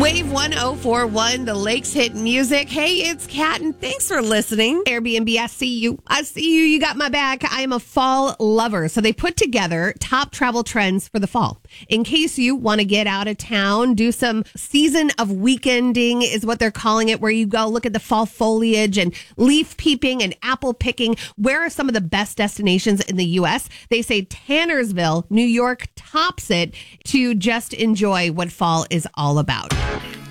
Wave 1041, the Lakes Hit Music. Hey, it's Kat, and thanks for listening. Airbnb, I see you. You got my back. I am a fall lover. So they put together top travel trends for the fall. In case you want to get out of town, do some season of weekending is what they're calling it, where you go look at the fall foliage and leaf peeping and apple picking. Where are some of the best destinations in the U.S.? They say Tannersville, New York tops it to just enjoy what fall is all about.